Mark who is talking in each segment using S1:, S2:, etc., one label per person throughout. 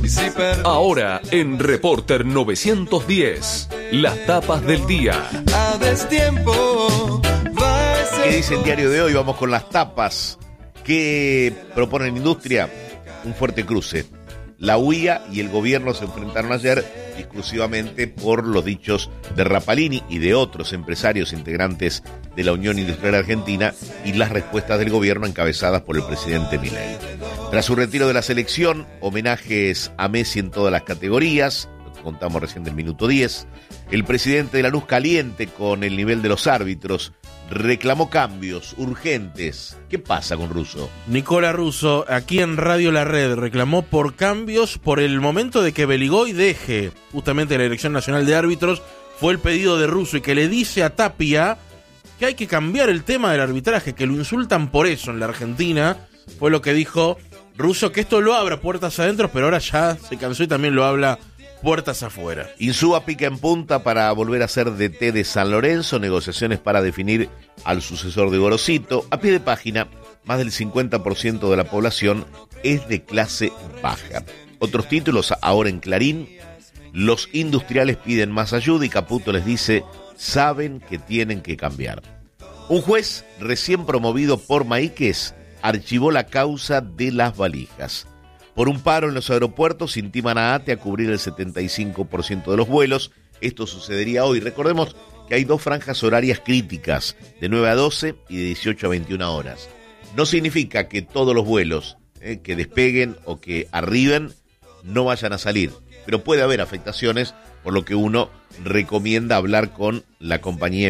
S1: Ahora en Reporter 910, las tapas del día.
S2: ¿Qué dice el diario de hoy? Vamos con las tapas. ¿Qué propone la industria? Un fuerte cruce. La UIA y el gobierno se enfrentaron ayer exclusivamente por los dichos de Rapalini y de otros empresarios integrantes de la Unión Industrial Argentina y las respuestas del gobierno encabezadas por el presidente Milei. Tras su retiro de la selección, homenajes a Messi en todas las categorías, lo que contamos recién del minuto 10, el presidente de Lanús caliente con el nivel de los árbitros, reclamó cambios urgentes. ¿Qué pasa con Russo?
S3: Nicola Russo, aquí en Radio La Red, reclamó por cambios por el momento de que Beligoy deje justamente la Dirección Nacional de Árbitros. Fue el pedido de Russo y que le dice a Tapia que hay que cambiar el tema del arbitraje, que lo insultan por eso en la Argentina. Fue lo que dijo Russo, que esto lo abra puertas adentro, pero ahora ya se cansó y también lo habla puertas afuera.
S2: Insúa pica en punta para volver a ser DT de San Lorenzo, negociaciones para definir al sucesor de Gorosito. A pie de página, más del 50% de la población es de clase baja. Otros títulos ahora en Clarín: los industriales piden más ayuda y Caputo les dice, saben que tienen que cambiar. Un juez recién promovido por Maíquez archivó la causa de las valijas. Por un paro en los aeropuertos intiman a ATE a cubrir el 75% de los vuelos. Esto sucedería hoy. Recordemos que hay dos franjas horarias críticas, de 9 a 12 y de 18 a 21 horas. No significa que todos los vuelos que despeguen o que arriben no vayan a salir, pero puede haber afectaciones, por lo que uno recomienda hablar con la compañía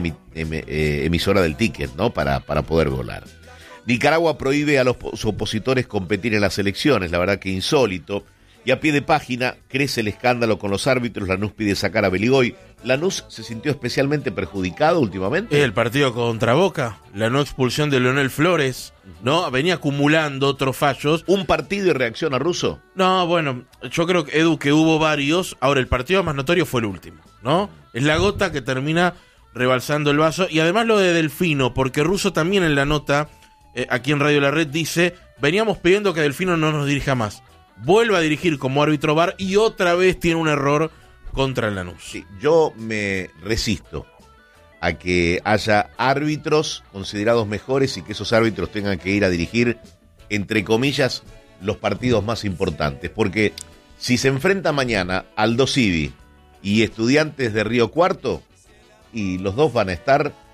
S2: emisora del ticket, ¿no? Para poder volar. Nicaragua prohíbe a los opositores competir en las elecciones, la verdad que insólito. Y a pie de página, crece el escándalo con los árbitros, Lanús pide sacar a Beligoy. ¿Lanús se sintió especialmente perjudicado últimamente?
S3: El partido contra Boca, la no expulsión de Leonel Flores, ¿no? Venía acumulando otros fallos.
S2: ¿Un partido y reacción a Russo?
S3: No, bueno, yo creo, Edu, que hubo varios. Ahora, el partido más notorio fue el último, ¿no? Es la gota que termina rebalsando el vaso. Y además lo de Delfino, porque Russo también en la nota, aquí en Radio La Red, dice, veníamos pidiendo que Delfino no nos dirija más. Vuelve a dirigir como árbitro VAR y otra vez tiene un error contra el Lanús.
S2: Sí, yo me resisto a que haya árbitros considerados mejores y que esos árbitros tengan que ir a dirigir, entre comillas, los partidos más importantes. Porque si se enfrenta mañana Aldo Civi y Estudiantes de Río Cuarto, y los dos van a estar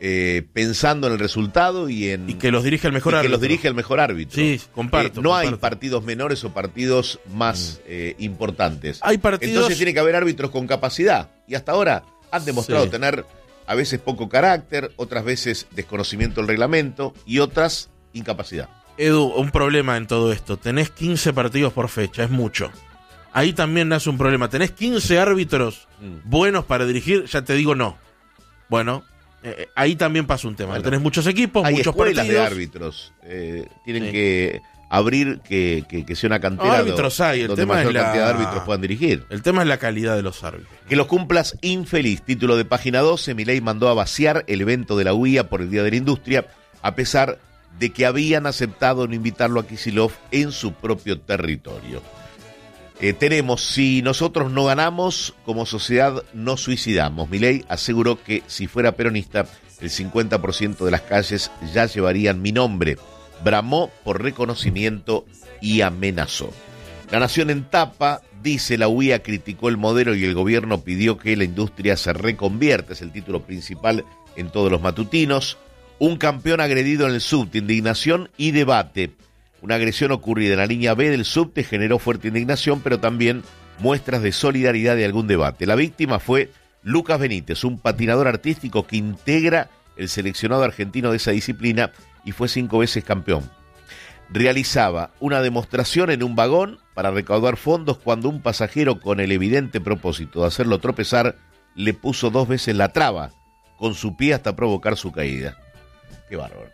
S2: pensando en el resultado y
S3: que los dirige el mejor árbitro.
S2: Que los dirige el mejor árbitro.
S3: Sí, comparto.
S2: Hay partidos menores o partidos más importantes.
S3: Hay partidos.
S2: Entonces tiene que haber árbitros con capacidad. Y hasta ahora han demostrado tener a veces poco carácter, otras veces desconocimiento del reglamento y otras incapacidad.
S3: Edu, un problema en todo esto. Tenés 15 partidos por fecha, es mucho. Ahí también nace un problema. Tenés 15 árbitros buenos para dirigir, ya te digo no. Bueno, ahí también pasa un tema. Bueno, tenés muchos equipos, muchos partidos.
S2: Hay escuelas de árbitros. Tienen que abrir que sea una cantera.
S3: No, árbitros hay. El tema es
S2: cantidad de árbitros puedan dirigir.
S3: El tema es la calidad de los árbitros.
S2: Que los cumplas infeliz. Título de página 12. Milei mandó a vaciar el evento de la UIA por el Día de la Industria, a pesar de que habían aceptado no invitarlo a Kicillof en su propio territorio. Tenemos, si nosotros no ganamos, como sociedad nos suicidamos. Milei aseguró que si fuera peronista, el 50% de las calles ya llevarían mi nombre. Bramó por reconocimiento y amenazó. La Nación en tapa dice, la UIA criticó el modelo y el gobierno pidió que la industria se reconvierta. Es el título principal en todos los matutinos. Un campeón agredido en el subte, indignación y debate. Una agresión ocurrida en la línea B del subte generó fuerte indignación, pero también muestras de solidaridad y algún debate. La víctima fue Lucas Benítez, un patinador artístico que integra el seleccionado argentino de esa disciplina y fue 5 veces campeón. Realizaba una demostración en un vagón para recaudar fondos cuando un pasajero, con el evidente propósito de hacerlo tropezar, le puso 2 veces la traba con su pie hasta provocar su caída. Qué bárbaro.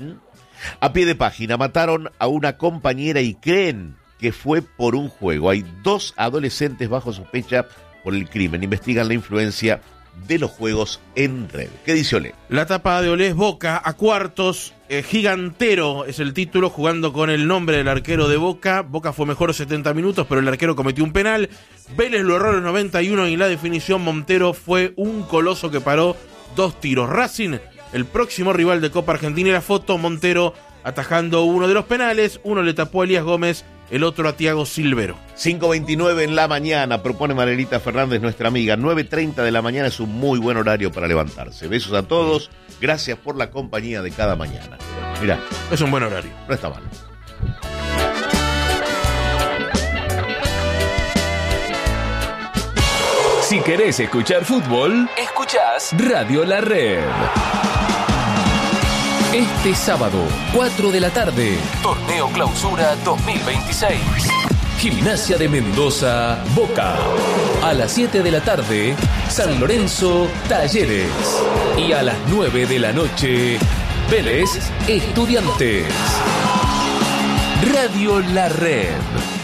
S2: A pie de página, mataron a una compañera y creen que fue por un juego. Hay 2 adolescentes bajo sospecha por el crimen. Investigan la influencia de los juegos en red. ¿Qué dice Olé?
S3: La tapa de Olé es Boca a cuartos, gigantero es el título, jugando con el nombre del arquero de Boca. Boca fue mejor 70 minutos, pero el arquero cometió un penal. Vélez lo erró en 91 y en la definición Montero fue un coloso que paró 2 tiros. Racing, el próximo rival de Copa Argentina, y la foto, Montero atajando uno de los penales, uno le tapó a Elías Gómez, el otro a Thiago Silvero.
S2: 5:29 en la mañana, propone Marelita Fernández, nuestra amiga. 9:30 de la mañana es un muy buen horario para levantarse. Besos a todos, gracias por la compañía de cada mañana. Mirá,
S3: Es un buen horario.
S2: no está mal.
S1: Si querés escuchar fútbol, escuchás Radio La Red. Este sábado, 4 de la tarde, Torneo Clausura 2026. Gimnasia de Mendoza, Boca. A las 7 de la tarde, San Lorenzo, Talleres. Y a las 9 de la noche, Vélez, Estudiantes. Radio La Red.